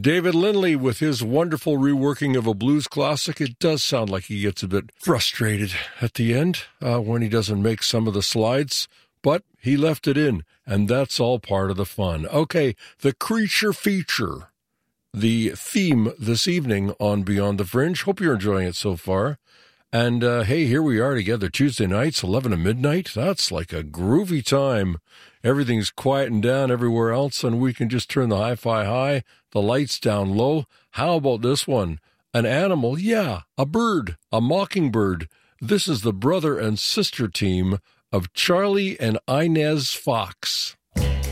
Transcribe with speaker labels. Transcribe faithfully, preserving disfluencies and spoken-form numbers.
Speaker 1: David Lindley with his wonderful reworking of a blues classic. It does sound like he gets a bit frustrated at the end uh, when he doesn't make some of the slides, but he left it in, and that's all part of the fun. Okay, the creature feature, the theme this evening on Beyond the Fringe. Hope you're enjoying it so far. And, uh, hey, here we are together Tuesday nights, eleven to midnight. That's like a groovy time. Everything's quieting down everywhere else, and we can just turn the hi-fi high, the lights down low. How about this one? An animal? Yeah, a bird, a mockingbird. This is the brother and sister team of Charlie and Inez Fox.